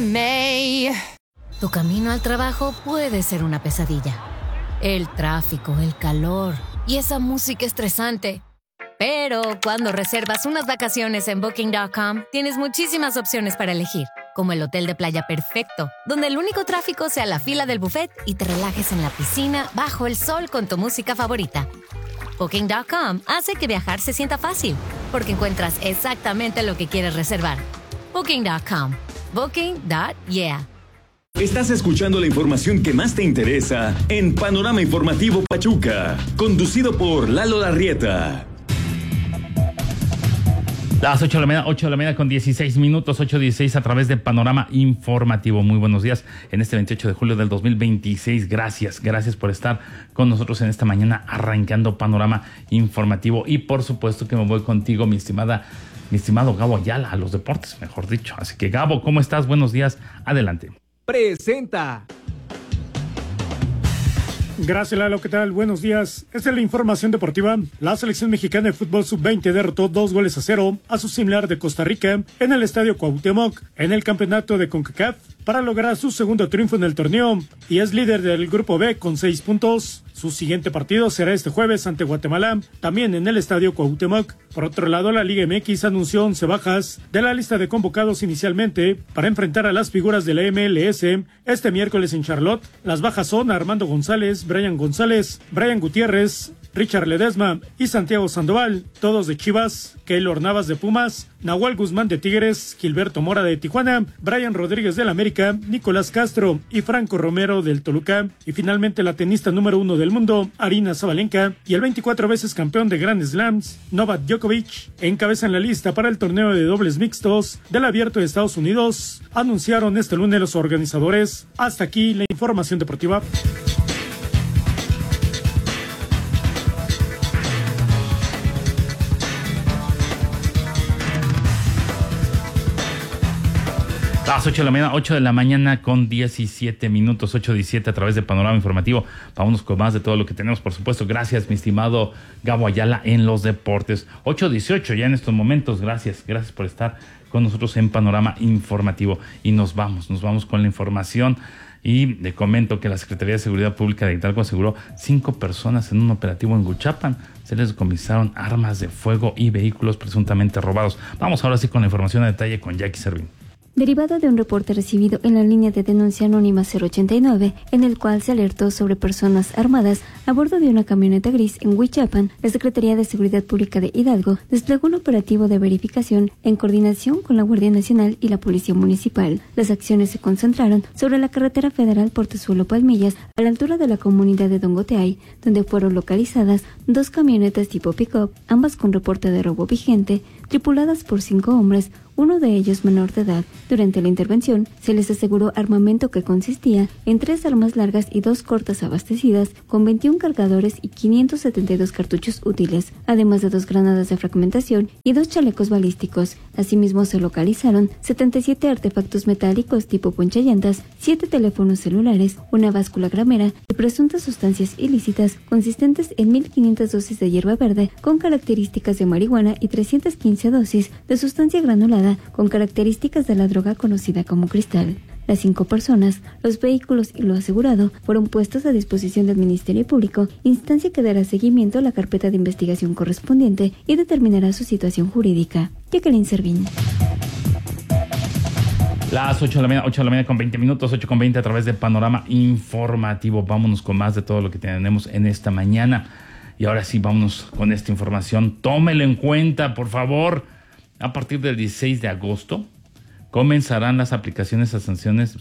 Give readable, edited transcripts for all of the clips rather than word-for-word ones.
May. Tu camino al trabajo puede ser una pesadilla. El tráfico, el calor y esa música estresante. Pero cuando reservas unas vacaciones en Booking.com, tienes muchísimas opciones para elegir, como el hotel de playa perfecto, donde el único tráfico sea la fila del buffet y te relajes en la piscina bajo el sol con tu música favorita. Booking.com hace que viajar se sienta fácil, porque encuentras exactamente lo que quieres reservar. Booking.com. Booking.yeah. Estás escuchando la información que más te interesa en Panorama Informativo Pachuca, conducido por Lalo Larrieta. Las 8 de la mañana con 16 minutos, 8:16 a través de Panorama Informativo. Muy buenos días en este 28 de julio del 2026. Gracias por estar con nosotros en esta mañana arrancando Panorama Informativo. Y por supuesto que me voy contigo, mi estimado Gabo Ayala, a los deportes, mejor dicho. Así que Gabo, ¿cómo estás? Buenos días, adelante. Presenta. Gracias, Lalo. ¿Qué tal? Buenos días. Esta es la información deportiva. La selección mexicana de fútbol sub-20 derrotó 2-0 a su similar de Costa Rica en el Estadio Cuauhtémoc en el campeonato de CONCACAF para lograr su segundo triunfo en el torneo y es líder del Grupo B con 6 puntos. Su siguiente partido será este jueves ante Guatemala, también en el Estadio Cuauhtémoc. Por otro lado, la Liga MX anunció 11 bajas de la lista de convocados inicialmente para enfrentar a las figuras de la MLS este miércoles en Charlotte. Las bajas son Armando González, Brian Gutiérrez, Richard Ledesma y Santiago Sandoval, todos de Chivas, Keylor Navas de Pumas, Nahuel Guzmán de Tigres, Gilberto Mora de Tijuana, Brian Rodríguez del América, Nicolás Castro y Franco Romero del Toluca. Y finalmente la tenista número 1 del mundo, Aryna Sabalenka, y el 24 veces campeón de Grand Slams, Novak Djokovic, encabezan la lista para el torneo de dobles mixtos del Abierto de Estados Unidos, anunciaron este lunes los organizadores. Hasta aquí la información deportiva. Las 8 de la mañana con 17 minutos, 8:17 a través de Panorama Informativo. Vámonos con más de todo lo que tenemos, por supuesto. Gracias, mi estimado Gabo Ayala en los deportes. 8:18 ya en estos momentos. Gracias por estar con nosotros en Panorama Informativo. Y nos vamos con la información. Y le comento que la Secretaría de Seguridad Pública de Hidalgo aseguró 5 personas en un operativo en Huichapan. Se les decomisaron armas de fuego y vehículos presuntamente robados. Vamos ahora sí con la información a detalle con Jackie Servín. Derivado de un reporte recibido en la línea de denuncia anónima 089, en el cual se alertó sobre personas armadas a bordo de una camioneta gris en Huichapan, la Secretaría de Seguridad Pública de Hidalgo desplegó un operativo de verificación en coordinación con la Guardia Nacional y la Policía Municipal. Las acciones se concentraron sobre la carretera federal Portezuelo-Palmillas, a la altura de la comunidad de Dongoteay, donde fueron localizadas 2 camionetas tipo pick-up, ambas con reporte de robo vigente, tripuladas por 5 hombres, uno de ellos menor de edad. Durante la intervención, se les aseguró armamento que consistía en 3 armas largas y 2 cortas abastecidas, con 21 cargadores y 572 cartuchos útiles, además de 2 granadas de fragmentación y 2 chalecos balísticos. Asimismo, se localizaron 77 artefactos metálicos tipo ponchallantas, 7 teléfonos celulares, una báscula gramera y presuntas sustancias ilícitas consistentes en 1.500 dosis de hierba verde con características de marihuana y 315 dosis de sustancia granulada con características de la droga conocida como cristal. Las 5 personas, los vehículos y lo asegurado fueron puestos a disposición del Ministerio Público, instancia que dará seguimiento a la carpeta de investigación correspondiente y determinará su situación jurídica. Jacqueline Servín. Las 8 de la mañana con 20 minutos, 8:20 a través de Panorama Informativo. Vámonos con más de todo lo que tenemos en esta mañana. Y ahora sí, vámonos con esta información. Tómelo en cuenta, por favor. A partir del 16 de agosto comenzarán las aplicaciones de sanciones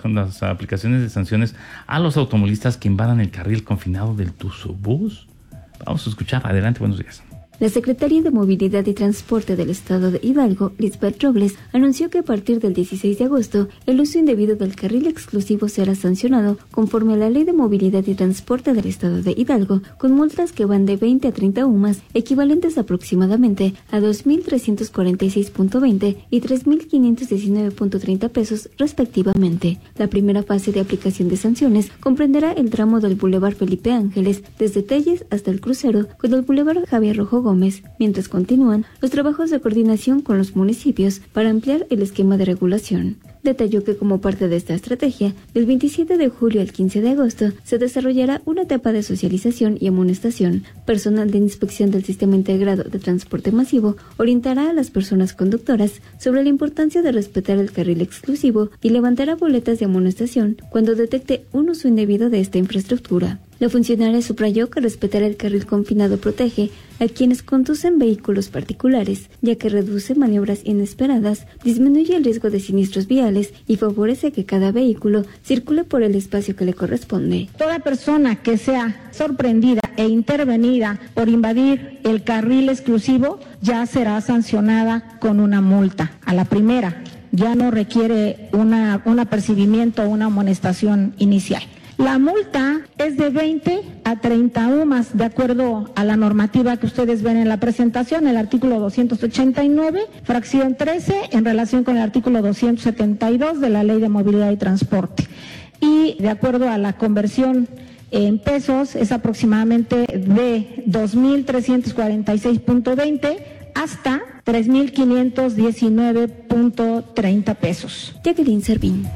a los automovilistas que invadan el carril confinado del Tuzobús. Vamos a escuchar. Adelante, buenos días. La Secretaría de Movilidad y Transporte del Estado de Hidalgo, Lisbeth Robles, anunció que a partir del 16 de agosto, el uso indebido del carril exclusivo será sancionado conforme a la Ley de Movilidad y Transporte del Estado de Hidalgo, con multas que van de 20 a 30 UMAS, equivalentes aproximadamente a 2.346.20 y 3.519.30 pesos respectivamente. La primera fase de aplicación de sanciones comprenderá el tramo del Boulevard Felipe Ángeles, desde Telles hasta el crucero, con el Boulevard Javier Rojo Gómez, mientras continúan los trabajos de coordinación con los municipios para ampliar el esquema de regulación. Detalló que como parte de esta estrategia, del 27 de julio al 15 de agosto se desarrollará una etapa de socialización y amonestación. Personal de inspección del Sistema Integrado de Transporte Masivo orientará a las personas conductoras sobre la importancia de respetar el carril exclusivo y levantará boletas de amonestación cuando detecte un uso indebido de esta infraestructura. La funcionaria subrayó que respetar el carril confinado protege a quienes conducen vehículos particulares, ya que reduce maniobras inesperadas, disminuye el riesgo de siniestros viales y favorece que cada vehículo circule por el espacio que le corresponde. Toda persona que sea sorprendida e intervenida por invadir el carril exclusivo ya será sancionada con una multa. A la primera, ya no requiere un apercibimiento o una amonestación inicial. La multa es de 20 a 30 UMAS, de acuerdo a la normativa que ustedes ven en la presentación, el artículo 289, fracción 13, en relación con el artículo 272 de la Ley de Movilidad y Transporte. Y de acuerdo a la conversión en pesos, es aproximadamente de 2.346.20 hasta 3.519.30 pesos. Jacqueline Servín.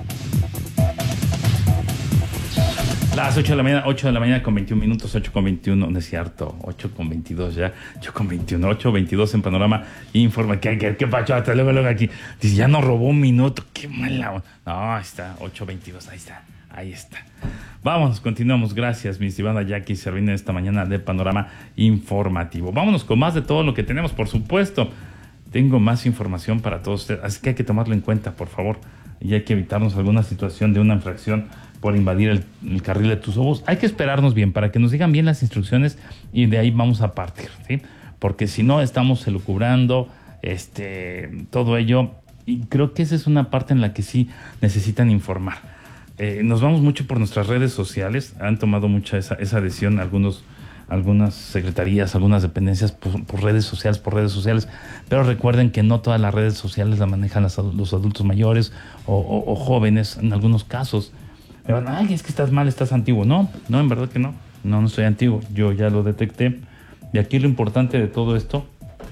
Las 8 de la mañana con 21 minutos, 8 con 21, no es cierto, 8 con 22 ya, 8 con 21, 8 22 en Panorama Informa. ¿Qué pachota? Luego aquí, dice, ya nos robó un minuto, qué mala. No, ahí está, 8 22, ahí está. Vámonos, continuamos, gracias, mi estimada Jackie Servín, esta mañana de Panorama Informativo. Vámonos con más de todo lo que tenemos, por supuesto. Tengo más información para todos ustedes, así que hay que tomarlo en cuenta, por favor, y hay que evitarnos alguna situación de una infracción por invadir el carril de tus ojos. Hay que esperarnos bien para que nos digan bien las instrucciones y de ahí vamos a partir, ¿sí? Porque si no estamos elucubrando todo ello, y creo que esa es una parte en la que sí necesitan informar. Nos vamos mucho por nuestras redes sociales, han tomado mucha esa decisión algunas secretarías, algunas dependencias por redes sociales, pero recuerden que no todas las redes sociales las manejan los adultos mayores o jóvenes en algunos casos. Me van, ay, es que estás mal, estás antiguo. No, en verdad que no. No estoy antiguo. Yo ya lo detecté. Y aquí lo importante de todo esto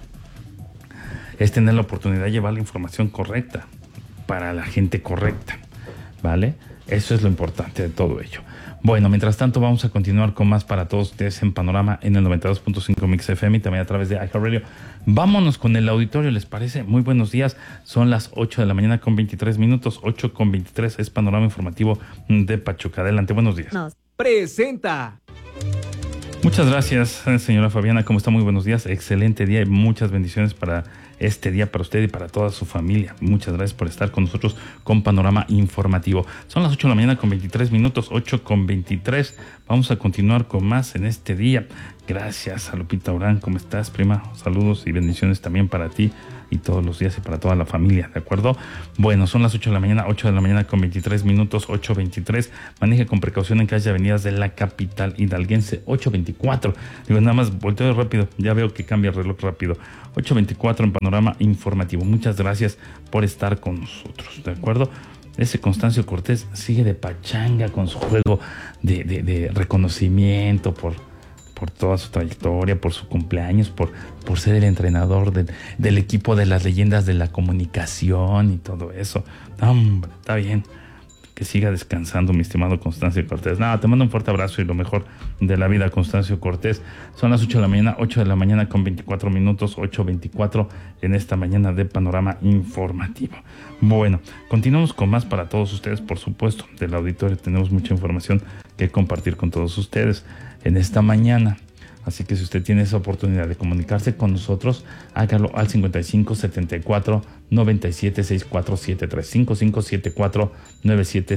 es tener la oportunidad de llevar la información correcta para la gente correcta, ¿vale? Eso es lo importante de todo ello. Bueno, mientras tanto vamos a continuar con más para todos ustedes en Panorama en el 92.5 Mix FM y también a través de iHeartRadio. Vámonos con el auditorio, ¿les parece? Muy buenos días, son las 8 de la mañana con 23 minutos, 8 con 23 es Panorama Informativo de Pachuca. Adelante, buenos días. Nos presenta. Muchas gracias, señora Fabiana, ¿cómo está? Muy buenos días, excelente día y muchas bendiciones para este día para usted y para toda su familia. Muchas gracias por estar con nosotros con Panorama Informativo. Son las 8 de la mañana con 23 minutos, 8 con 23. Vamos a continuar con más en este día. Gracias a Lupita Urán, ¿cómo estás, prima? Saludos y bendiciones también para ti y todos los días y para toda la familia, ¿de acuerdo? Bueno, son las 8 de la mañana con 23 minutos, 8:23. Maneje con precaución en calles y avenidas de la capital hidalguense, 8:24. Digo, nada más volteo rápido, ya veo que cambia el reloj rápido. 8:24 en Panorama Informativo. Muchas gracias por estar con nosotros, ¿de acuerdo? Ese Constancio Cortés sigue de pachanga con su juego de reconocimiento por toda su trayectoria, por su cumpleaños, por ser el entrenador del equipo de las leyendas de la comunicación y todo eso. Hombre, está bien. Que siga descansando, mi estimado Constancio Cortés. Nada, te mando un fuerte abrazo y lo mejor de la vida, Constancio Cortés. Son las 8 de la mañana con 24 minutos, 8:24 en esta mañana de Panorama Informativo. Bueno, continuamos con más para todos ustedes, por supuesto. Del auditorio tenemos mucha información que compartir con todos ustedes en esta mañana. Así que si usted tiene esa oportunidad de comunicarse con nosotros, hágalo al 5574 97 6473, 5574 97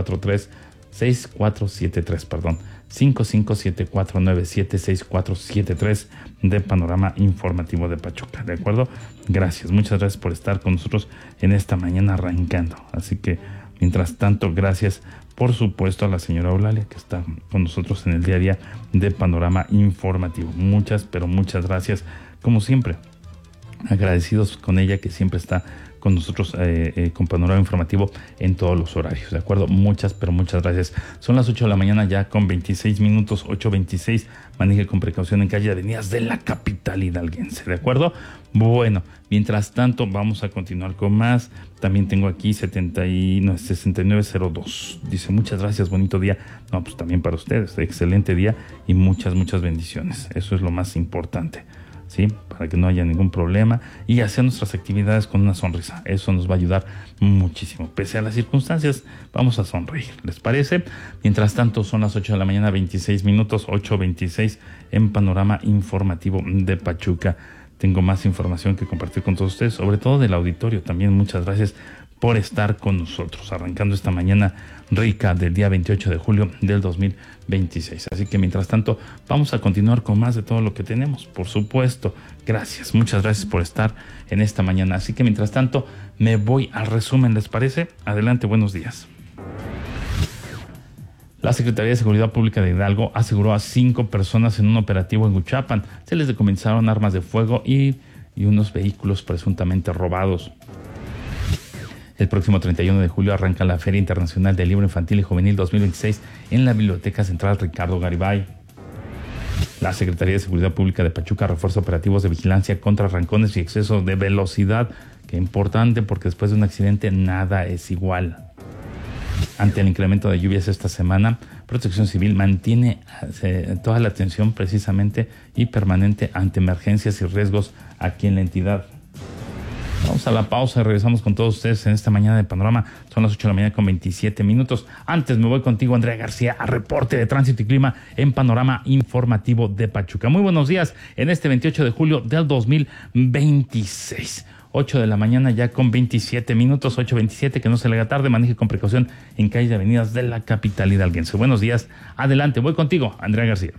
6473, perdón, 5574 97 6473 de Panorama Informativo de Pachuca, ¿de acuerdo? Gracias, muchas gracias por estar con nosotros en esta mañana arrancando. Así que, mientras tanto, gracias por supuesto a la señora Eulalia que está con nosotros en el día a día de Panorama Informativo. Muchas, pero muchas gracias, como siempre, agradecidos con ella que siempre está con nosotros, con Panorama Informativo en todos los horarios, ¿de acuerdo? Muchas, pero muchas gracias. Son las 8 de la mañana ya con 26 minutos, 8:26. Maneje con precaución en calle y avenidas de la capital hidalguense, ¿de acuerdo? Bueno, mientras tanto vamos a continuar con más. También tengo aquí 6902. Dice, muchas gracias, bonito día. No, pues también para ustedes, excelente día y muchas, muchas bendiciones. Eso es lo más importante, ¿sí? Para que no haya ningún problema y hacer nuestras actividades con una sonrisa. Eso nos va a ayudar muchísimo. Pese a las circunstancias, vamos a sonreír, ¿les parece? Mientras tanto, son las 8 de la mañana, 26 minutos, 8:26 en Panorama Informativo de Pachuca. Tengo más información que compartir con todos ustedes, sobre todo del auditorio. También muchas gracias por estar con nosotros, arrancando esta mañana rica del día 28 de julio del 2026. Así que mientras tanto, vamos a continuar con más de todo lo que tenemos, por supuesto. Gracias, muchas gracias por estar en esta mañana. Así que mientras tanto, me voy al resumen, ¿les parece? Adelante, buenos días. La Secretaría de Seguridad Pública de Hidalgo aseguró a 5 personas en un operativo en Huichapan. Se les decomisaron armas de fuego y unos vehículos presuntamente robados. El próximo 31 de julio arranca la Feria Internacional del Libro Infantil y Juvenil 2026 en la Biblioteca Central Ricardo Garibay. La Secretaría de Seguridad Pública de Pachuca refuerza operativos de vigilancia contra arrancones y exceso de velocidad. Qué importante, porque después de un accidente nada es igual. Ante el incremento de lluvias esta semana, Protección Civil mantiene toda la atención precisamente y permanente ante emergencias y riesgos aquí en la entidad. Vamos a la pausa y regresamos con todos ustedes en esta mañana de Panorama. Son las 8 de la mañana con 27 minutos. Antes me voy contigo, Andrea García, a reporte de tránsito y clima en Panorama Informativo de Pachuca. Muy buenos días en este 28 de julio del 2026. 8 de la mañana ya con 27 minutos, 8:27, que no se le haga tarde, maneje con precaución en calles y avenidas de la capital hidalguense. Buenos días, adelante, voy contigo, Andrea García.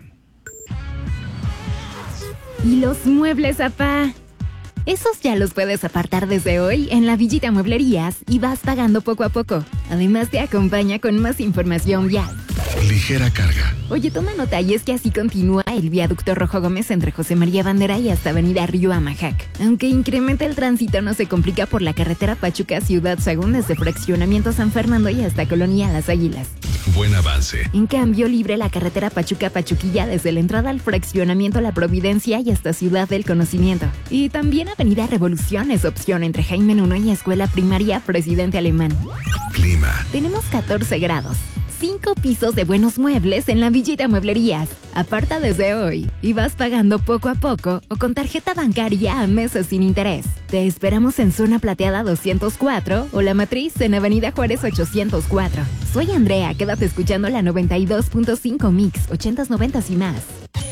¿Y los muebles, apá? Esos ya los puedes apartar desde hoy en la Villita Mueblerías y vas pagando poco a poco. Además te acompaña con más información vial. Ligera carga. Oye, toma nota, y es que así continúa el viaducto Rojo Gómez entre José María Bandera y hasta Avenida Río Amajac. Aunque incrementa el tránsito, no se complica por la carretera Pachuca Ciudad Sagún desde Fraccionamiento San Fernando y hasta Colonia Las Águilas. Buen avance. En cambio, libre la carretera Pachuca-Pachuquilla desde la entrada al Fraccionamiento La Providencia y hasta Ciudad del Conocimiento. Y también Avenida Revolución es opción entre Jaime Nuno y Escuela Primaria Presidente Alemán. Clima. Tenemos 14 grados. 5 pisos de buenos muebles en la Villita Mueblerías. Aparta desde hoy y vas pagando poco a poco o con tarjeta bancaria a meses sin interés. Te esperamos en Zona Plateada 204 o La Matriz en Avenida Juárez 804. Soy Andrea, quédate escuchando la 92.5 Mix, 80s, 90s y más.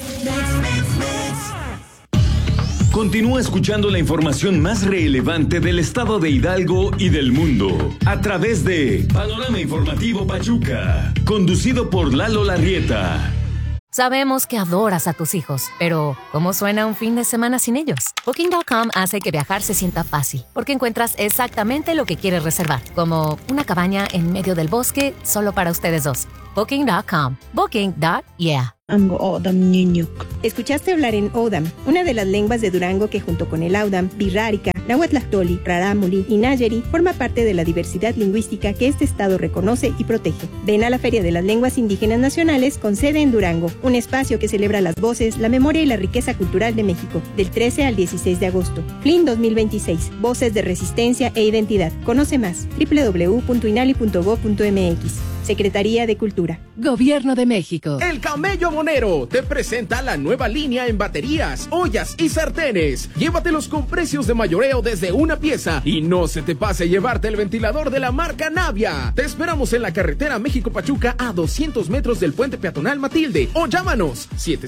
Continúa escuchando la información más relevante del estado de Hidalgo y del mundo a través de Panorama Informativo Pachuca, conducido por Lalo Larrieta. Sabemos que adoras a tus hijos, pero ¿cómo suena un fin de semana sin ellos? Booking.com hace que viajar se sienta fácil, porque encuentras exactamente lo que quieres reservar, como una cabaña en medio del bosque solo para ustedes dos. Booking.com. Booking.yeah. Escuchaste hablar en Odam, una de las lenguas de Durango que junto con el Audam, Birrárica, Nahuatlactoli, Rarámuri y Nayeri forma parte de la diversidad lingüística que este estado reconoce y protege. Ven a la Feria de las Lenguas Indígenas Nacionales con sede en Durango, un espacio que celebra las voces, la memoria y la riqueza cultural de México, del 13 al 16 de agosto. FLIN 2026, Voces de Resistencia e Identidad. Conoce más, www.inali.gov.mx. Secretaría de Cultura. Gobierno de México. El Camello Abonero te presenta la nueva línea en baterías, ollas y sartenes. Llévatelos con precios de mayoreo desde una pieza y no se te pase llevarte el ventilador de la marca Navia. Te esperamos en la carretera México-Pachuca a 200 metros del puente peatonal Matilde o llámanos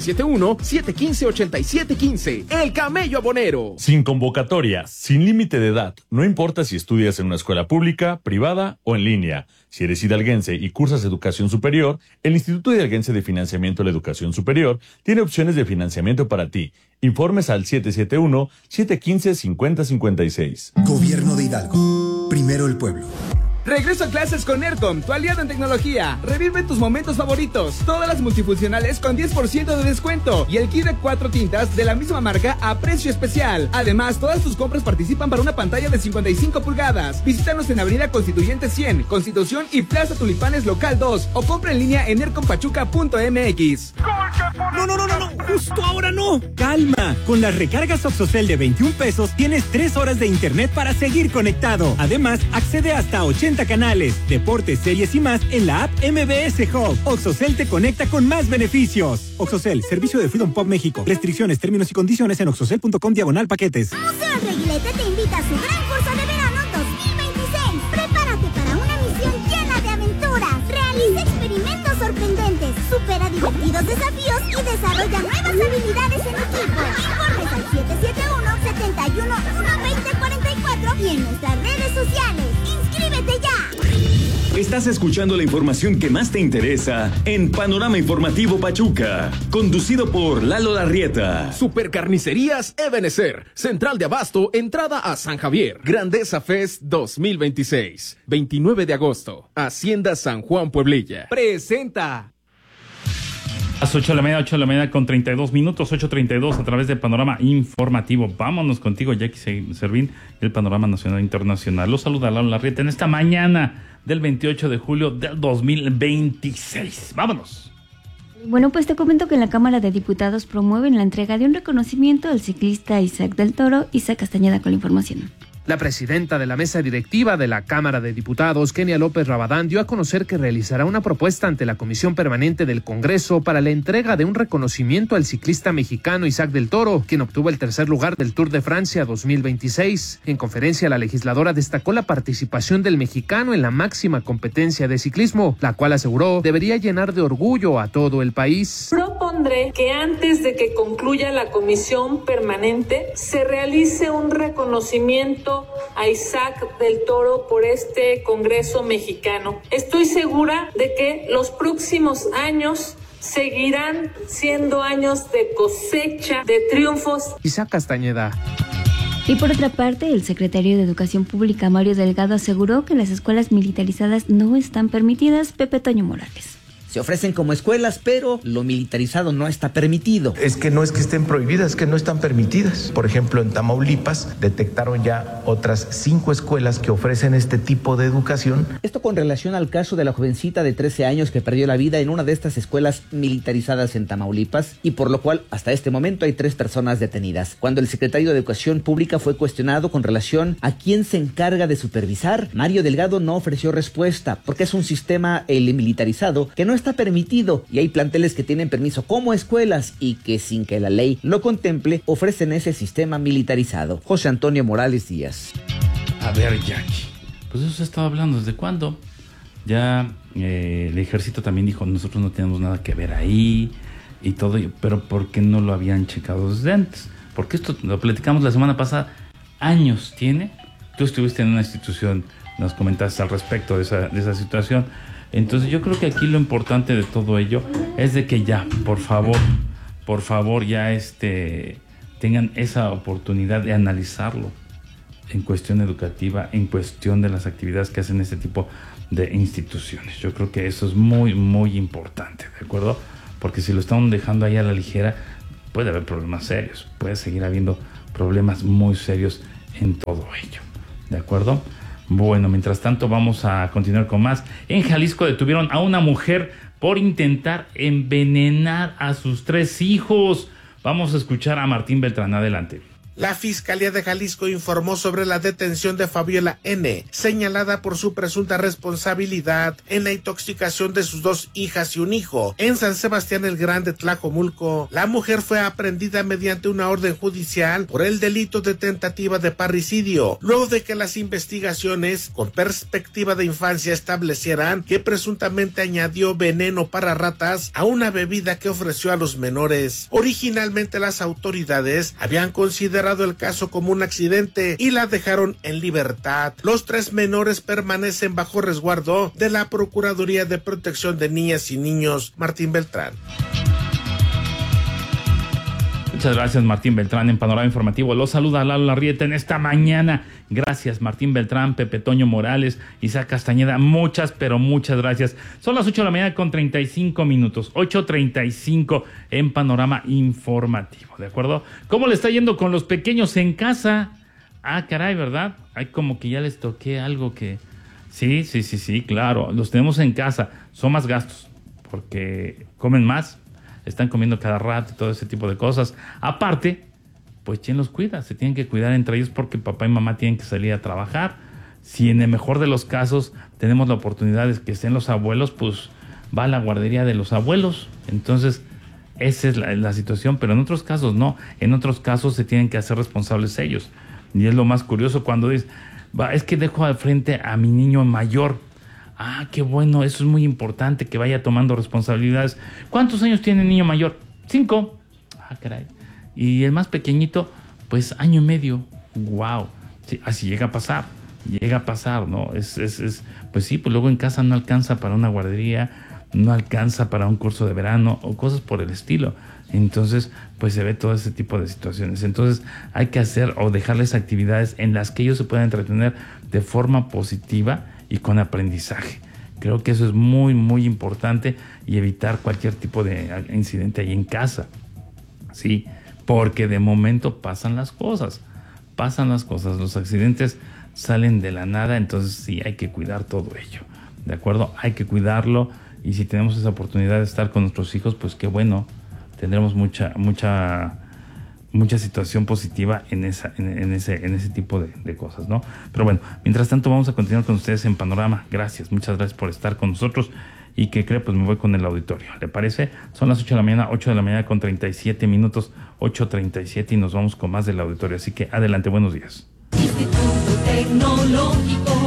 771-715-8715. El Camello Abonero. Sin convocatoria, sin límite de edad, no importa si estudias en una escuela pública, privada o en línea. Si eres hidalguense y cursas educación superior, el Instituto Hidalguense de Financiamiento de la Educación Superior tiene opciones de financiamiento para ti. Informes al 771-715-5056. Gobierno de Hidalgo. Primero el pueblo. Regreso a clases con Aircom, tu aliado en tecnología. Revive tus momentos favoritos. Todas las multifuncionales con 10% de descuento. Y el kit de 4 tintas de la misma marca a precio especial. Además, todas tus compras participan para una pantalla de 55 pulgadas. Visítanos en Avenida Constituyente 100, Constitución y Plaza Tulipanes Local 2. O compra en línea en aircompachuca.mx. No, justo ahora no. Calma, con las recargas Oxocel de 21 pesos tienes 3 horas de internet para seguir conectado. Además, accede hasta 80 canales, deportes, series y más en la app MBS Hub. Oxocel te conecta con más beneficios. Oxocel, servicio de Freedom Pop México. Restricciones, términos y condiciones en oxocel.com/paquetes. Museo Reguilete te invita a su gran curso de verano 2026. Prepárate para una misión llena de aventuras. Realiza experimentos sorprendentes, supera divertidos desafíos y desarrolla nuevas habilidades en equipo. Informes al 771-71-12044 y en nuestras redes sociales. ¡Inscríbete ya! Estás escuchando la información que más te interesa en Panorama Informativo Pachuca, conducido por Lalo Larrieta. Supercarnicerías Ebenezer, Central de Abasto, entrada a San Javier. Grandeza Fest 2026, 29 de agosto, Hacienda San Juan Pueblilla. Presenta. Las 8 de la mañana con 32 minutos, 8:32 a través de Panorama Informativo. Vámonos contigo, Jackie Servín, el Panorama Nacional e Internacional. Los saluda Lalo Larrieta en esta mañana del 28 de julio del 2026. Vámonos. Bueno, pues te comento que en la Cámara de Diputados promueven la entrega de un reconocimiento al ciclista Isaac del Toro. Isaac Castañeda con la información. La presidenta de la mesa directiva de la Cámara de Diputados, Kenia López Rabadán, dio a conocer que realizará una propuesta ante la Comisión Permanente del Congreso para la entrega de un reconocimiento al ciclista mexicano Isaac del Toro, quien obtuvo el tercer lugar del Tour de Francia 2026. En conferencia, la legisladora destacó la participación del mexicano en la máxima competencia de ciclismo, la cual aseguró debería llenar de orgullo a todo el país. Propondré que antes de que concluya la Comisión Permanente se realice un reconocimiento a Isaac del Toro por este Congreso mexicano. Estoy segura de que los próximos años seguirán siendo años de cosecha, de triunfos. Isaac Castañeda. Y por otra parte, el secretario de Educación Pública, Mario Delgado, aseguró que las escuelas militarizadas no están permitidas. Pepe Toño Morales. Se ofrecen como escuelas, pero lo militarizado no está permitido. Es que no es que estén prohibidas, es que no están permitidas. Por ejemplo, en Tamaulipas detectaron ya otras 5 escuelas que ofrecen este tipo de educación. Esto con relación al caso de la jovencita de 13 años que perdió la vida en una de estas escuelas militarizadas en Tamaulipas, y por lo cual hasta este momento hay 3 personas detenidas. Cuando el secretario de Educación Pública fue cuestionado con relación a quién se encarga de supervisar, Mario Delgado no ofreció respuesta, porque es un sistema militarizado que no está permitido, y hay planteles que tienen permiso como escuelas y que sin que la ley lo contemple ofrecen ese sistema militarizado. José Antonio Morales Díaz. A ver, Jackie, pues eso se estaba hablando ¿desde cuándo? Ya el ejército también dijo, nosotros no tenemos nada que ver ahí y todo, pero ¿por qué no lo habían checado desde antes? Porque esto lo platicamos la semana pasada, años tiene. Tú estuviste en una institución, nos comentaste al respecto de esa situación. Entonces yo creo que aquí lo importante de todo ello es de que ya, por favor, ya tengan esa oportunidad de analizarlo en cuestión educativa, en cuestión de las actividades que hacen este tipo de instituciones. Yo creo que eso es muy, muy importante, ¿de acuerdo? Porque si lo están dejando ahí a la ligera, puede haber problemas serios, puede seguir habiendo problemas muy serios en todo ello, ¿de acuerdo? Bueno, mientras tanto vamos a continuar con más. En Jalisco detuvieron a una mujer por intentar envenenar a sus 3 hijos. Vamos a escuchar a Martín Beltrán. Adelante. La Fiscalía de Jalisco informó sobre la detención de Fabiola N., señalada por su presunta responsabilidad en la intoxicación de sus 2 hijas y un hijo en San Sebastián el Grande, Tlajomulco. La mujer fue aprehendida mediante una orden judicial por el delito de tentativa de parricidio, luego de que las investigaciones con perspectiva de infancia establecieran que presuntamente añadió veneno para ratas a una bebida que ofreció a los menores. Originalmente las autoridades habían considerado el caso como un accidente y la dejaron en libertad. Los 3 menores permanecen bajo resguardo de la Procuraduría de Protección de Niñas y Niños. Martín Beltrán. Muchas gracias, Martín Beltrán, en Panorama Informativo. Los saluda Lalo Larrieta en esta mañana. Gracias, Martín Beltrán, Pepe Toño Morales, Isaac Castañeda. Muchas, pero muchas gracias. Son las 8 de la mañana con 35 minutos. 8:35 en Panorama Informativo, ¿de acuerdo? ¿Cómo le está yendo con los pequeños en casa? Ah, caray, ¿verdad? Hay como que ya les toqué algo que... Sí, claro. Los tenemos en casa. Son más gastos, porque comen más. Están comiendo cada rato y todo ese tipo de cosas. Aparte, pues ¿quién los cuida? Se tienen que cuidar entre ellos porque papá y mamá tienen que salir a trabajar. Si en el mejor de los casos tenemos la oportunidad de que estén los abuelos, pues va a la guardería de los abuelos. Entonces, esa es la situación, pero en otros casos no. En otros casos se tienen que hacer responsables ellos. Y es lo más curioso cuando dices, es que dejo al frente a mi niño mayor. Ah, qué bueno, eso es muy importante, que vaya tomando responsabilidades. ¿Cuántos años tiene el niño mayor? 5. Ah, caray. Y el más pequeñito, pues 1 año y medio. Wow. Sí, así llega a pasar, ¿no? Pues sí, pues luego en casa no alcanza para una guardería, no alcanza para un curso de verano o cosas por el estilo. Entonces, pues se ve todo ese tipo de situaciones. Entonces, hay que hacer o dejarles actividades en las que ellos se puedan entretener de forma positiva y con aprendizaje. Creo que eso es muy, muy importante y evitar cualquier tipo de incidente ahí en casa. Sí, porque de momento pasan las cosas. Los accidentes salen de la nada, entonces sí hay que cuidar todo ello. ¿De acuerdo? Hay que cuidarlo y si tenemos esa oportunidad de estar con nuestros hijos, pues qué bueno. Tendremos mucha situación positiva en ese tipo de cosas, ¿no? Pero bueno, mientras tanto vamos a continuar con ustedes en Panorama. Muchas gracias por estar con nosotros. Y que cree, pues me voy con el auditorio. ¿Le parece? Son las 8 de la mañana, 8 de la mañana con 37 minutos, 8:37 y nos vamos con más del auditorio. Así que adelante, buenos días. Instituto Tecnológico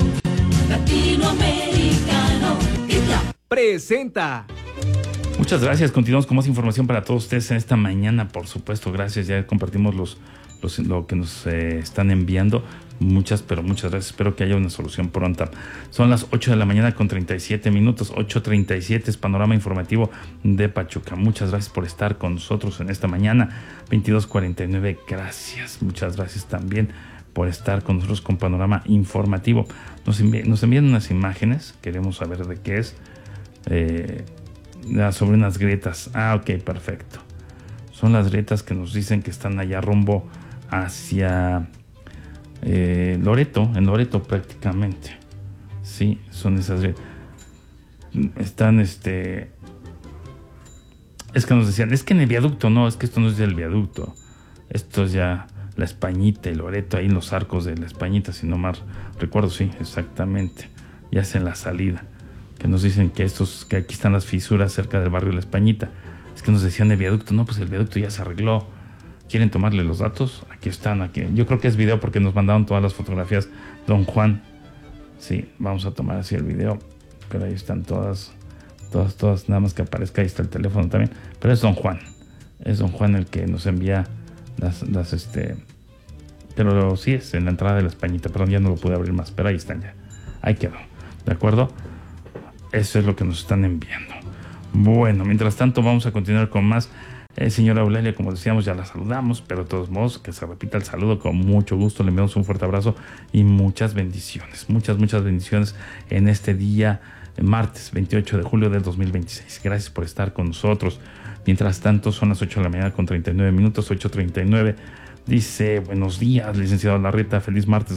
Latinoamericano, presenta. Muchas gracias. Continuamos con más información para todos ustedes en esta mañana, por supuesto. Gracias. Ya compartimos lo que nos están enviando. Muchas gracias. Espero que haya una solución pronta. Son las 8 de la mañana con 37 minutos. 8:37 es Panorama Informativo de Pachuca. Muchas gracias por estar con nosotros en esta mañana. 22:49. Gracias. Muchas gracias también por estar con nosotros con Panorama Informativo. Nos envían unas imágenes. Queremos saber de qué es. Sobre unas grietas. Ok, perfecto. Son las grietas que nos dicen que están allá rumbo hacia Loreto, en Loreto prácticamente. Sí, son esas grietas. Están es que nos decían, es que en el viaducto, no, es que esto no es del viaducto. Esto es ya La Españita y Loreto, ahí en los arcos de La Españita, si no mal recuerdo, sí, exactamente. Ya es en la salida. Que nos dicen que aquí están las fisuras cerca del barrio La Españita. Es que nos decían de viaducto, no, pues el viaducto ya se arregló. ¿Quieren tomarle los datos? Aquí están, aquí. Yo creo que es video porque nos mandaron todas las fotografías. Don Juan. Sí, vamos a tomar así el video. Pero ahí están todas, nada más que aparezca, ahí está el teléfono también. Pero es Don Juan. Es Don Juan el que nos envía pero sí es en la entrada de La Españita. Perdón, ya no lo pude abrir más, pero ahí están ya. Ahí quedó. ¿De acuerdo? Eso es lo que nos están enviando. Bueno, mientras tanto vamos a continuar con más. Señora Eulalia, como decíamos, ya la saludamos, pero de todos modos, que se repita el saludo con mucho gusto. Le enviamos un fuerte abrazo y muchas bendiciones. Muchas bendiciones en este día, martes 28 de julio del 2026. Gracias por estar con nosotros. Mientras tanto, son las 8 de la mañana con 39 minutos, 8:39. Dice, buenos días, licenciado Larrieta, feliz martes.